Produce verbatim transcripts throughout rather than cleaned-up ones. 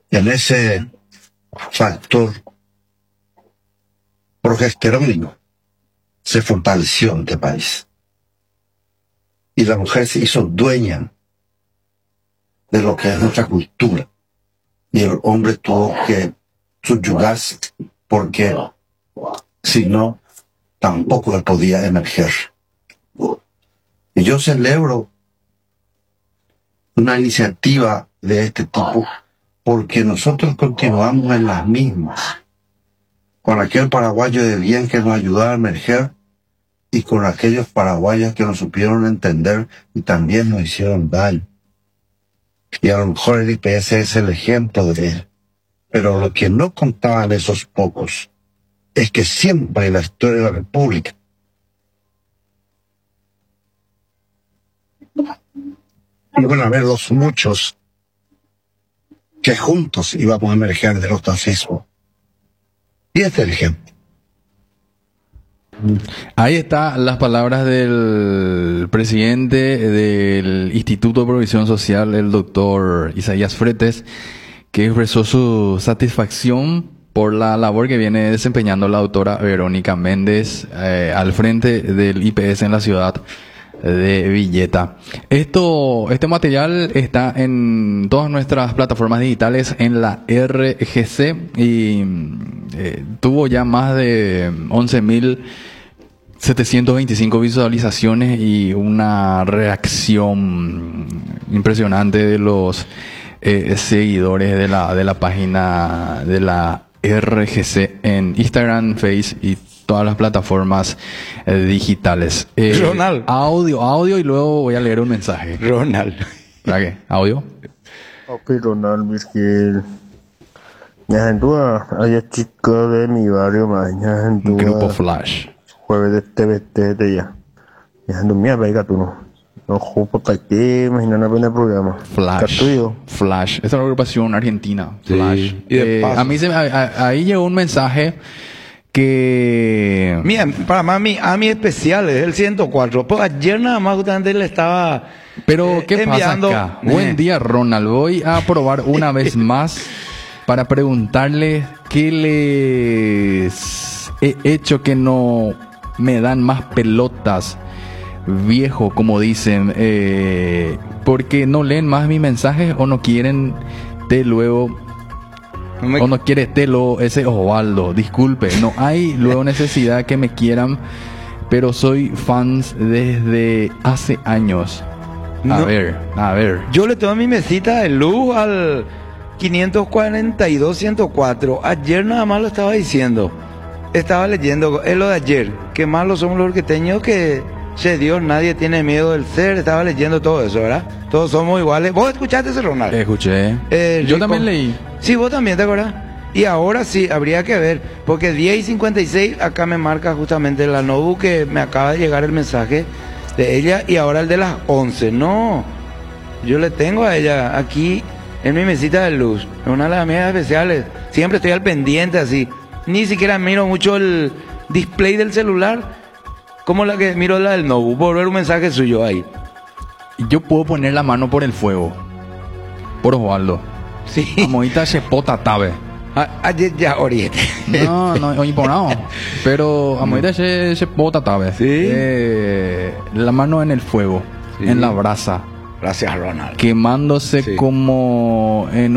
en ese factor progesterónico se fortaleció este país. Y la mujer se hizo dueña de lo que es nuestra cultura. Y el hombre tuvo que subyugarse, porque si no, tampoco él podía emerger. Y yo celebro una iniciativa de este tipo, porque nosotros continuamos en las mismas, con aquel paraguayo de bien que nos ayudó a emerger, y con aquellos paraguayos que nos supieron entender y también nos hicieron daño. Y a lo mejor el I P S es el ejemplo de él. Pero lo que no contaban esos pocos es que siempre en la historia de la República iban a haber los muchos que juntos íbamos a emerger del ostracismo. Y este es el ejemplo. Ahí están las palabras del presidente del Instituto de Provisión Social, el doctor Isaías Fretes, que expresó su satisfacción por la labor que viene desempeñando la doctora Verónica Méndez eh, al frente del I P S en la ciudad de Villeta. Esto, este material está en todas nuestras plataformas digitales en la R G C y eh, tuvo ya más de once mil setecientas veinticinco visualizaciones y una reacción impresionante de los eh, seguidores de la de la página de la R G C en Instagram, Face y todas las plataformas eh, digitales. Eh, Ronald. Audio, audio y luego voy a leer un mensaje. Ronald. ¿Para qué? ¿Audio? Ok, Ronald, es que ya en tu hay chica de mi barrio más, ya en tu Grupo Flash. jueves de T V T de ya. Ya en tu mía venga tú no. No juego para ti, imagina no viene el programa. Flash. Catuyo. Flash. Esta es una agrupación argentina. Sí. Flash. Y de Eh, paso. a mí se me- a- a- ahí llegó un mensaje que Mira, para más mi a mi especial es el ciento cuatro. Pues ayer nada más justamente le estaba Pero, eh, ¿qué pasa enviando- acá? Eh. Buen día, Ronald. Voy a probar una vez más para preguntarle qué les he hecho que no me dan más pelotas, viejo, como dicen. Eh, porque no leen más mis mensajes o no quieren de luego... No me- O no quiere Telo, ese Osvaldo, disculpe, no hay luego necesidad que me quieran, pero soy fans desde hace años. A No. ver, a ver. Yo le tomo mi mesita de luz al quinientos cuarenta y dos ciento cuatro. Ayer nada más lo estaba diciendo. Estaba leyendo, es lo de ayer. Qué malos somos los orqueteños que, che Dios, nadie tiene miedo del ser. Estaba leyendo todo eso, ¿verdad? Todos somos iguales. ¿Vos escuchaste ese, Ronald? Escuché. Eh, Yo Rico. también leí. Sí, vos también, ¿te acuerdas? Y ahora sí, habría que ver, porque diez y cincuenta y seis acá me marca justamente la Nobu que me acaba de llegar el mensaje de ella y ahora el de las once. No, yo le tengo a ella aquí en mi mesita de luz, es una de las mías especiales. Siempre estoy al pendiente así, ni siquiera miro mucho el display del celular como la que miro la del Nobu, por ver un mensaje suyo ahí. Yo puedo poner la mano por el fuego. Por Osvaldo. Sí, Amoita chepota tabe. A- ayer ya oriente. No, no, oye, por no. Pero amoita che chepota tabe. Sí. Eh, la mano en el fuego, Sí. en la brasa. Gracias, Ronald. Quemándose Sí. como en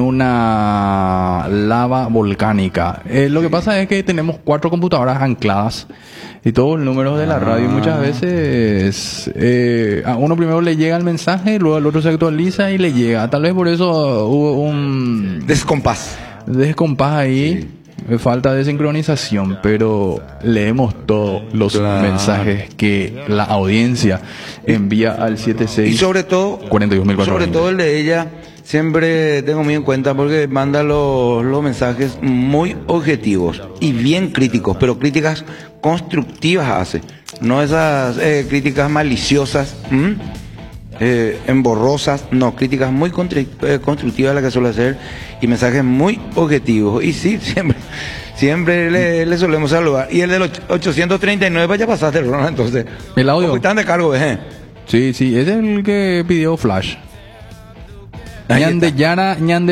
una lava volcánica. Eh, lo que pasa es que tenemos cuatro computadoras ancladas y todos los números de la radio. Muchas veces eh, a uno primero le llega el mensaje, luego al otro se actualiza y le llega. Tal vez por eso hubo un Descompás. descompás ahí, falta de sincronización, pero leemos todos los Claro. mensajes que la audiencia envía al setenta y seis. Y sobre todo, cuarenta y dos mil cuatrocientos sobre todo el de ella, siempre tengo muy en cuenta porque manda los, los mensajes muy objetivos y bien críticos, pero críticas constructivas hace, no esas eh, críticas maliciosas, ¿m? eh, emborrosas, no, críticas muy constru- eh, constructivas las que suele hacer y mensajes muy objetivos. Y sí, siempre, siempre le, le solemos saludar. Y el del och- ochocientos treinta y nueve, pues ya pasaste, Ronald, entonces. El audio. Ojo, están de cargo, ¿eh? Sí, sí, ese es el que pidió Flash. Ahí Ñande está. Yara, Ñande